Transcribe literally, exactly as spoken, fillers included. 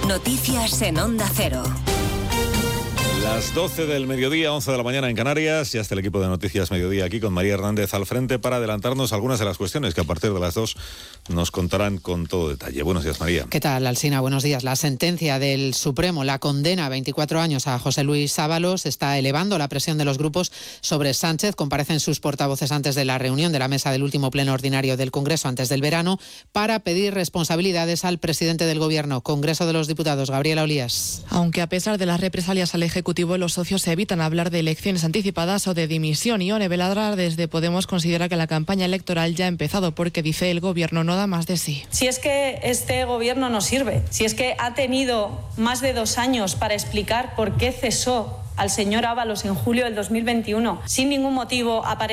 Noticias en Onda Cero. Las doce del mediodía, once de la mañana en Canarias. Ya está el equipo de Noticias Mediodía aquí con María Hernández al frente para adelantarnos algunas de las cuestiones que a partir de las dos nos contarán con todo detalle. Buenos días, María. ¿Qué tal, Alsina? Buenos días. La sentencia del Supremo, la condena a veinticuatro años a José Luis Ábalos, está elevando la presión de los grupos sobre Sánchez. Comparecen sus portavoces antes de la reunión de la mesa del último pleno ordinario del Congreso antes del verano para pedir responsabilidades al presidente del Gobierno. Congreso de los Diputados, Gabriela Olías. Aunque a pesar de las represalias al Ejecutivo, los socios evitan hablar de elecciones anticipadas o de dimisión. Ione Belarra desde Podemos considera que la campaña electoral ya ha empezado porque, dice, el Gobierno no da más de sí. Si es que este Gobierno no sirve, si es que ha tenido más de dos años para explicar por qué cesó al señor Ábalos en julio del dos mil veintiuno sin ningún motivo aparente